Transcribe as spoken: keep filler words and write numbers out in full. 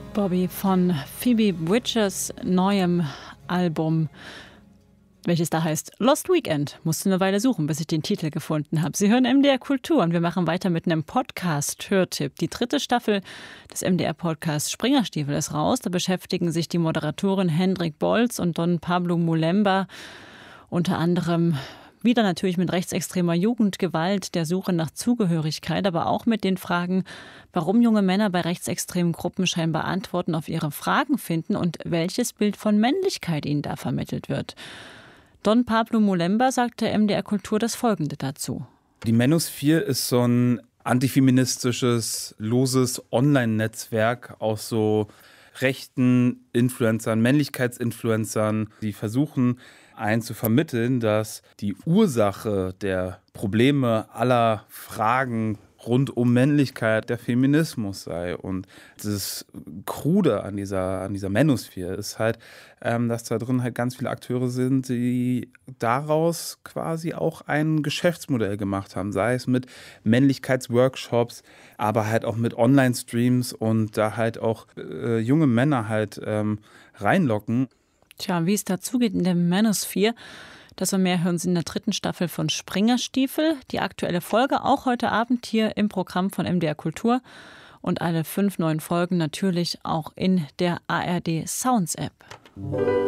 Bobby von Phoebe Bridgers neuem Album, welches da heißt Lost Weekend. Musste eine Weile suchen, bis ich den Titel gefunden habe. Sie hören M D R Kultur und wir machen weiter mit einem Podcast-Hörtipp. Die dritte Staffel des M D R-Podcasts Springerstiefel ist raus. Da beschäftigen sich die Moderatorin Hendrik Bolz und Don Pablo Mulemba unter anderem wieder natürlich mit rechtsextremer Jugendgewalt, der Suche nach Zugehörigkeit, aber auch mit den Fragen, warum junge Männer bei rechtsextremen Gruppen scheinbar Antworten auf ihre Fragen finden und welches Bild von Männlichkeit ihnen da vermittelt wird. Don Pablo Mulemba sagte M D R Kultur das Folgende dazu. Die Manosphere ist so ein antifeministisches, loses Online-Netzwerk aus so rechten Influencern, Männlichkeitsinfluencern, die versuchen, einen zu vermitteln, dass die Ursache der Probleme aller Fragen rund um Männlichkeit der Feminismus sei. Und das Krude an dieser, an dieser Manosphere ist halt, ähm, dass da drin halt ganz viele Akteure sind, die daraus quasi auch ein Geschäftsmodell gemacht haben. Sei es mit Männlichkeitsworkshops, aber halt auch mit Online-Streams und da halt auch äh, junge Männer halt ähm, reinlocken. Tja, wie es dazugeht in der Manosphere, das und mehr hören Sie in der dritten Staffel von Springerstiefel. Die aktuelle Folge auch heute Abend hier im Programm von M D R Kultur und alle fünf neuen Folgen natürlich auch in der A R D Sounds App.